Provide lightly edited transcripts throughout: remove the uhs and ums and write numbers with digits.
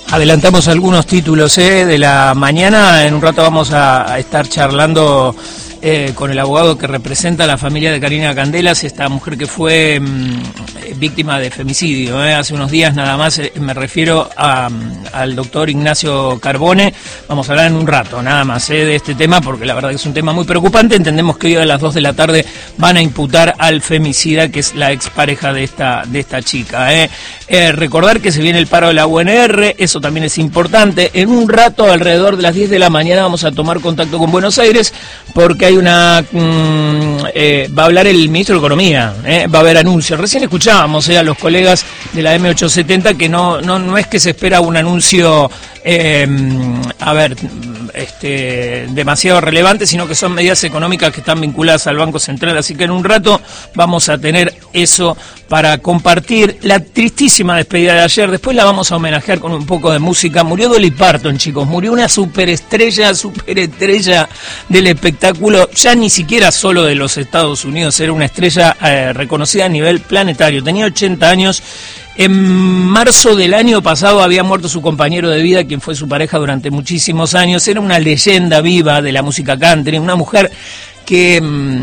Adelantamos algunos títulos de la mañana. En un rato vamos a estar charlando con el abogado que representa a la familia de Karina Candelas, esta mujer que fue víctima de femicidio. Hace unos días nada más, me refiero al doctor Ignacio Carbone. Vamos a hablar en un rato nada más de este tema, porque la verdad que es un tema muy preocupante. Entendemos que hoy a las 2 de la tarde van a imputar al femicida, que es la expareja de esta chica. Recordar que se viene el paro de la UNR, eso también es importante. En un rato, alrededor de las 10 de la mañana, vamos a tomar contacto con Buenos Aires, porque hay va a hablar el ministro de Economía, va a haber anuncios. Recién escuchábamos a los colegas de la M870 que no es que se espera un anuncio demasiado relevante, sino que son medidas económicas que están vinculadas al Banco Central, así que en un rato vamos a tener eso para compartir. La tristísima despedida de ayer, después la vamos a homenajear con un poco de música. Murió Dolly Parton, chicos, murió una superestrella del espectáculo, ya ni siquiera solo de los Estados Unidos, era una estrella reconocida a nivel planetario, tenía 80 años. En marzo del año pasado había muerto su compañero de vida, quien fue su pareja durante muchísimos años. Era una leyenda viva de la música country, una mujer que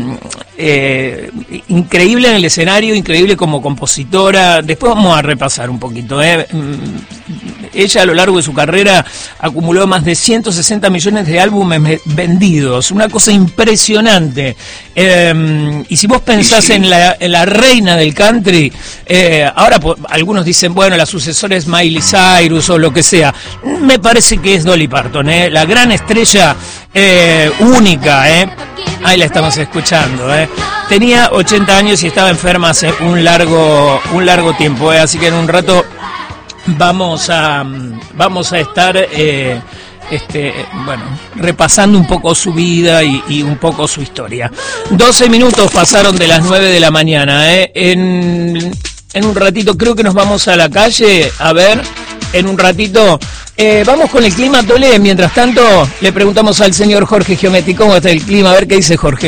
increíble en el escenario, increíble como compositora. Después vamos a repasar un poquito. Ella a lo largo de su carrera acumuló más de 160 millones de álbumes vendidos, una cosa impresionante. Y si vos pensás en la reina del country, ahora algunos dicen, bueno, la sucesora es Miley Cyrus o lo que sea. Me parece que es Dolly Parton, la gran estrella única, Ahí la estamos escuchando, Tenía 80 años y estaba enferma hace un largo tiempo, así que en un rato vamos a estar repasando un poco su vida y un poco su historia. 12 minutos pasaron de las 9 de la mañana, En un ratito creo que nos vamos a la calle a ver. En un ratito vamos con el clima, Tole. Mientras tanto le preguntamos al señor Jorge Giometti cómo está el clima, a ver qué dice Jorge.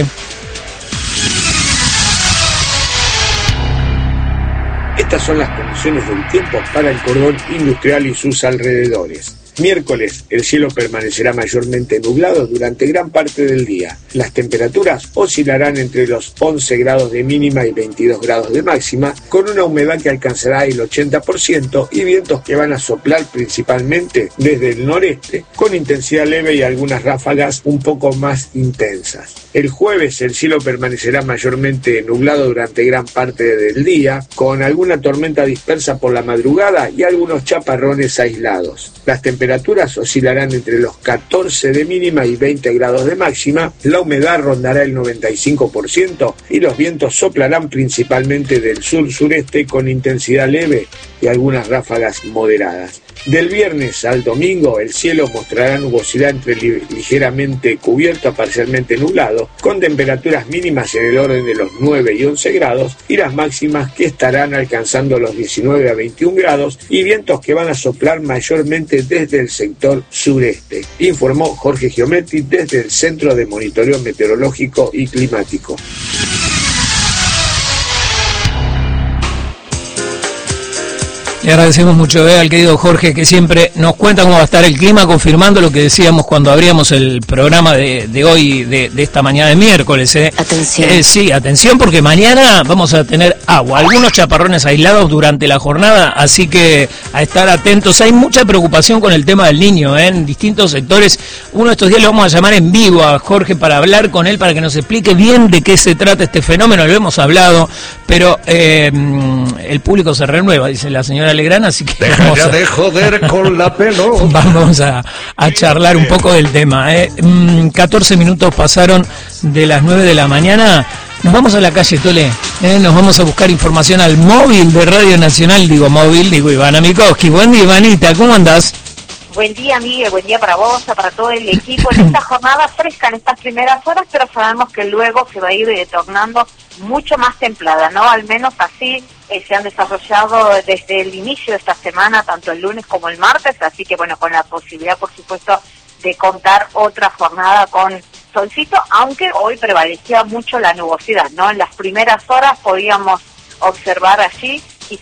Estas son las condiciones del tiempo para el cordón industrial y sus alrededores. Miércoles, el cielo permanecerá mayormente nublado durante gran parte del día. Las temperaturas oscilarán entre los 11 grados de mínima y 22 grados de máxima, con una humedad que alcanzará el 80% y vientos que van a soplar principalmente desde el noreste, con intensidad leve y algunas ráfagas un poco más intensas. El jueves, el cielo permanecerá mayormente nublado durante gran parte del día, con alguna tormenta dispersa por la madrugada y algunos chaparrones aislados. Las temperaturas oscilarán entre los 14 de mínima y 20 grados de máxima, la humedad rondará el 95% y los vientos soplarán principalmente del sur-sureste con intensidad leve y algunas ráfagas moderadas. Del viernes al domingo, el cielo mostrará nubosidad entre ligeramente cubierto a parcialmente nublado, con temperaturas mínimas en el orden de los 9 y 11 grados y las máximas que estarán alcanzando los 19 a 21 grados y vientos que van a soplar mayormente desde el sector sureste, informó Jorge Giometti desde el Centro de Monitoreo Meteorológico y Climático. Le agradecemos mucho al querido Jorge, que siempre nos cuenta cómo va a estar el clima, confirmando lo que decíamos cuando abríamos el programa de hoy, de esta mañana de miércoles. Atención. Sí, atención, porque mañana vamos a tener agua, algunos chaparrones aislados durante la jornada, así que a estar atentos. Hay mucha preocupación con el tema del Niño, en distintos sectores. Uno de estos días lo vamos a llamar en vivo a Jorge para hablar con él, para que nos explique bien de qué se trata este fenómeno. Lo hemos hablado, pero el público se renueva, dice la señora Legrand, así que deja de joder con la pelota. Vamos a charlar un poco del tema. 14 minutos pasaron de las 9 de la mañana. Nos vamos a la calle, Tole. Nos vamos a buscar información al móvil de Radio Nacional. Digo Ivana Mikoski. Buen día, Ivanita, ¿cómo andás? Buen día, Miguel, buen día para vos, para todo el equipo. En esta jornada fresca, en estas primeras horas, pero sabemos que luego se va a ir tornando mucho más templada, ¿no? Al menos así se han desarrollado desde el inicio de esta semana, tanto el lunes como el martes, así que bueno, con la posibilidad, por supuesto, de contar otra jornada con solcito, aunque hoy prevalecía mucho la nubosidad, ¿no? En las primeras horas podíamos observar allí quizás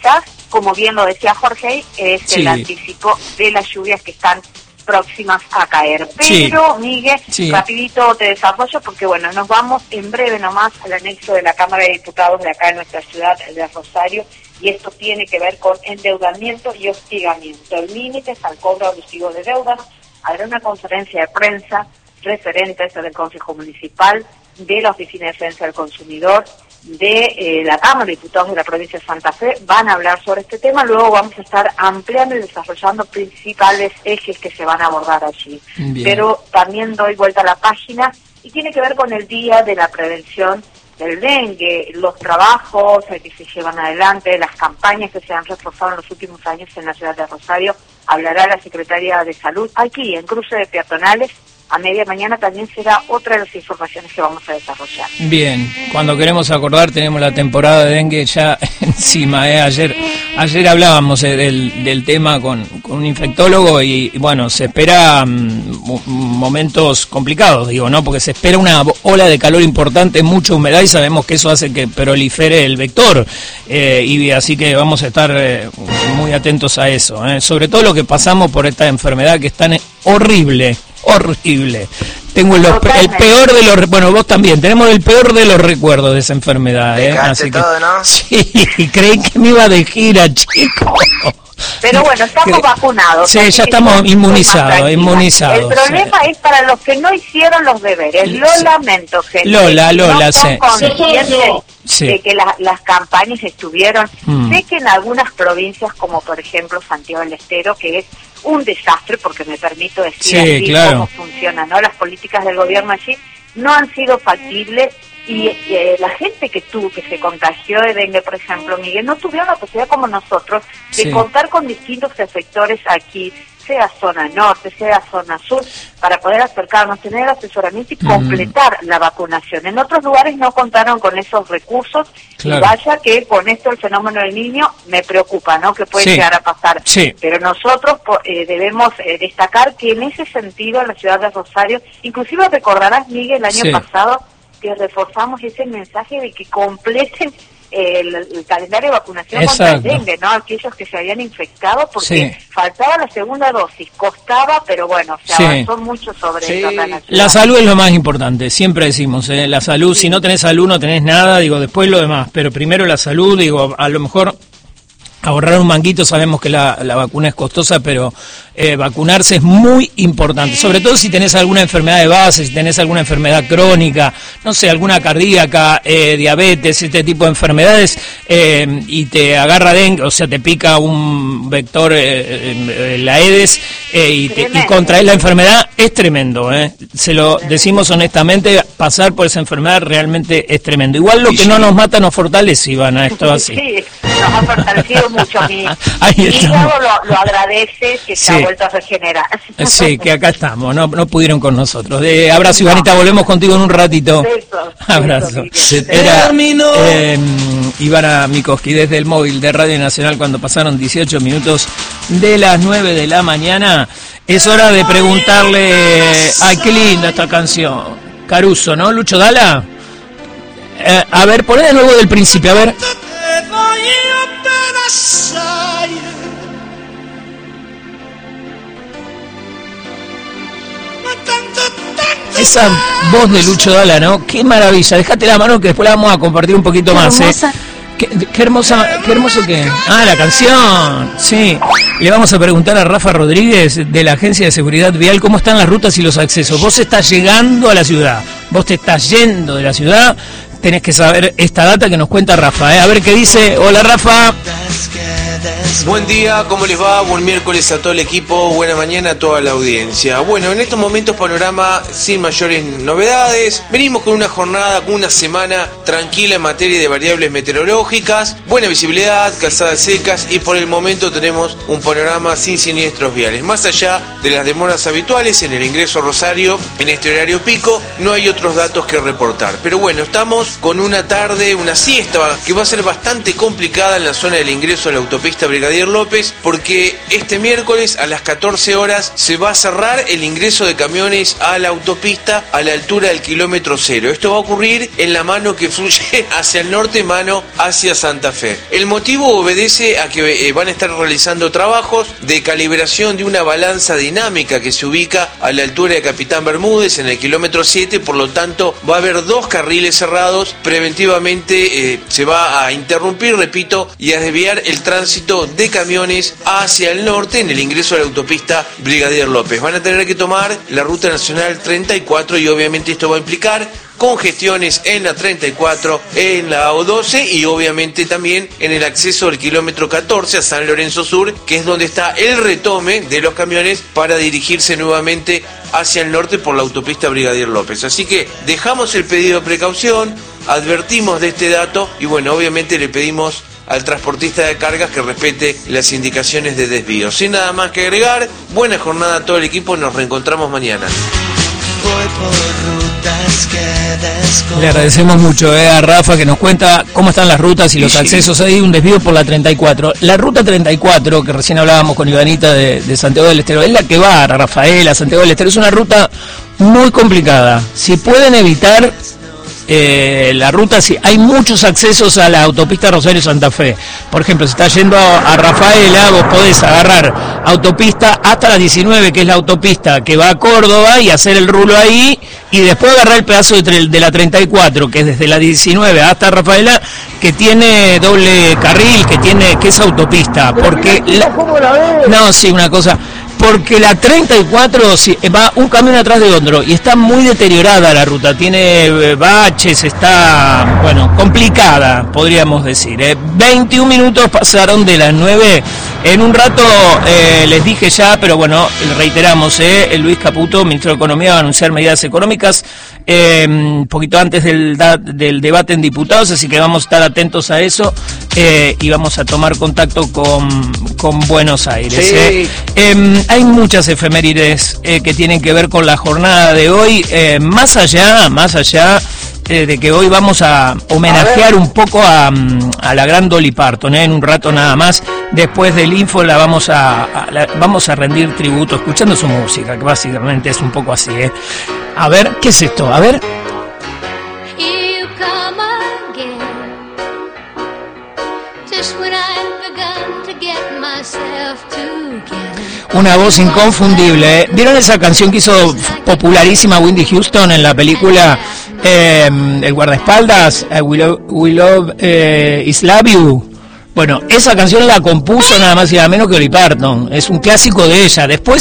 como bien lo decía Jorge, es el anticipo de las lluvias que están próximas a caer. Pero, Miguel, rapidito te desarrollo porque, bueno, nos vamos en breve nomás al anexo de la Cámara de Diputados de acá en nuestra ciudad de Rosario, y esto tiene que ver con endeudamiento y hostigamiento. Límites al cobro abusivo de deudas. Habrá una conferencia de prensa referentes del Consejo Municipal, de la Oficina de Defensa del Consumidor, de la Cámara de Diputados de la provincia de Santa Fe. Van a hablar sobre este tema. Luego vamos a estar ampliando y desarrollando principales ejes que se van a abordar allí. Bien. Pero también doy vuelta a la página y tiene que ver con el Día de la Prevención del dengue, los trabajos que se llevan adelante, las campañas que se han reforzado en los últimos años en la ciudad de Rosario. Hablará la Secretaría de Salud aquí en Cruce de Peatonales. A media mañana también será otra de las informaciones que vamos a desarrollar. Bien, cuando queremos acordar tenemos la temporada de dengue ya encima. Ayer hablábamos del tema con un infectólogo y bueno, se espera momentos complicados, digo, ¿no? Porque se espera una ola de calor importante, mucha humedad y sabemos que eso hace que prolifere el vector. Y así que vamos a estar muy atentos a eso, sobre todo lo que pasamos por esta enfermedad que es tan horrible. Tengo el peor de los... Bueno, vos también. Tenemos el peor de los recuerdos de esa enfermedad. Así todo, ¿no? Sí, creí que me iba de gira, chico. Pero bueno, estamos vacunados. Sí, ya estamos inmunizados. El problema es para los que no hicieron los deberes. Lo lamento, gente. Lola, no son conscientes de que las campañas estuvieron. Sé que en algunas provincias, como por ejemplo Santiago del Estero, que es un desastre, porque me permito decir así cómo funcionan, ¿no? Las políticas del gobierno allí no han sido factibles. Y la gente que se contagió de dengue, por ejemplo, Miguel, no tuvieron la posibilidad como nosotros de contar con distintos efectores aquí, sea zona norte, sea zona sur, para poder acercarnos, tener asesoramiento y completar la vacunación. En otros lugares no contaron con esos recursos, y vaya que con esto el fenómeno del niño me preocupa, ¿no? Que puede llegar a pasar. Pero nosotros debemos destacar que en ese sentido en la ciudad de Rosario, inclusive recordarás, Miguel, el año pasado, que reforzamos ese mensaje de que completen el calendario de vacunación contra el dengue, ¿no? Aquellos que se habían infectado, porque faltaba la segunda dosis, costaba, pero bueno, se avanzó mucho sobre eso. La salud es lo más importante, siempre decimos, la salud, si no tenés salud no tenés nada, digo, después lo demás, pero primero la salud, digo, a lo mejor ahorrar un manguito, sabemos que la vacuna es costosa, pero vacunarse es muy importante, sobre todo si tenés alguna enfermedad de base, si tenés alguna enfermedad crónica, no sé, alguna cardíaca, diabetes, este tipo de enfermedades, y te agarra dengue, o sea, te pica un vector, la Aedes, y contraes la enfermedad, es tremendo, se lo decimos honestamente, pasar por esa enfermedad realmente es tremendo. Igual lo que no nos mata nos fortalece, Ivana, esto así. Sí, nos ha fortalecido mucho. Mi hígado lo agradece que se ha vuelto a regenerar. Sí, que acá estamos, no pudieron con nosotros. Abrazo, Ivanita, volvemos contigo en un ratito. Abrazo. Era Ivana Mikoski desde el móvil de Radio Nacional cuando pasaron 18 minutos de las 9 de la mañana. Es hora de preguntarle, ay, qué linda esta canción. Caruso, ¿no? Lucho Dalla. A ver, poné de nuevo del principio, a ver. Esa voz de Lucho Dalla, ¿no? Qué maravilla. Déjate la mano que después la vamos a compartir un poquito más, Qué hermoso que... la canción. Sí. Le vamos a preguntar a Rafa Rodríguez de la Agencia de Seguridad Vial cómo están las rutas y los accesos. Vos estás llegando a la ciudad, vos te estás yendo de la ciudad, tenés que saber esta data que nos cuenta Rafa, A ver qué dice. Hola, Rafa. Buen día, ¿cómo les va? Buen miércoles a todo el equipo, buena mañana a toda la audiencia. Bueno, en estos momentos panorama sin mayores novedades. Venimos con una jornada, con una semana tranquila en materia de variables meteorológicas, buena visibilidad, calzadas secas y por el momento tenemos un panorama sin siniestros viales. Más allá de las demoras habituales en el ingreso a Rosario, en este horario pico, no hay otros datos que reportar. Pero bueno, estamos con una tarde, una siesta que va a ser bastante complicada en la zona del ingreso a la autopista Brigadier López, porque este miércoles a las 14 horas se va a cerrar el ingreso de camiones a la autopista a la altura del kilómetro 0. Esto va a ocurrir en la mano que fluye hacia el norte, mano hacia Santa Fe. El motivo obedece a que van a estar realizando trabajos de calibración de una balanza dinámica que se ubica a la altura de Capitán Bermúdez en el kilómetro 7, por lo tanto va a haber 2 carriles cerrados. Preventivamente se va a interrumpir, repito, y a desviar el tránsito de camiones hacia el norte en el ingreso a la autopista Brigadier López. Van a tener que tomar la ruta nacional 34 y obviamente esto va a implicar congestiones en la 34, en la O12 y obviamente también en el acceso del kilómetro 14 a San Lorenzo Sur, que es donde está el retome de los camiones para dirigirse nuevamente hacia el norte por la autopista Brigadier López. Así que dejamos el pedido de precaución, advertimos de este dato y bueno, obviamente le pedimos al transportista de cargas que respete las indicaciones de desvío. Sin nada más que agregar, buena jornada a todo el equipo, nos reencontramos mañana. Le agradecemos mucho a Rafa que nos cuenta cómo están las rutas y los accesos. Hay un desvío por la 34. La ruta 34, que recién hablábamos con Ivanita de Santiago del Estero, es la que va a Rafaela, Santiago del Estero. Es una ruta muy complicada. Si pueden evitar la ruta, sí, hay muchos accesos a la autopista Rosario Santa Fe. Por ejemplo, si está yendo a Rafaela, vos podés agarrar autopista hasta la 19, que es la autopista que va a Córdoba, y hacer el rulo ahí, y después agarrar el pedazo de la 34, que es desde la 19 hasta Rafaela, que tiene doble carril, que es autopista. Porque porque la 34 va un camión atrás de otro y está muy deteriorada la ruta, tiene baches, está, complicada, podríamos decir. 21 minutos pasaron de las 9, en un rato les dije ya, pero reiteramos, Luis Caputo, ministro de Economía, va a anunciar medidas económicas un poquito antes del debate en diputados, así que vamos a estar atentos a eso y vamos a tomar contacto con Buenos Aires. Sí. Hay muchas efemérides que tienen que ver con la jornada de hoy, más allá de que hoy vamos a homenajear un poco a la gran Dolly Parton, en un rato nada más. Después del info vamos a rendir tributo escuchando su música, que básicamente es un poco así. A ver, ¿qué es esto? A ver. Una voz inconfundible. ¿Vieron esa canción que hizo popularísima Whitney Houston en la película El guardaespaldas, We Love Is Love You? Bueno, esa canción la compuso nada más y nada menos que Dolly Parton. Es un clásico de ella. Después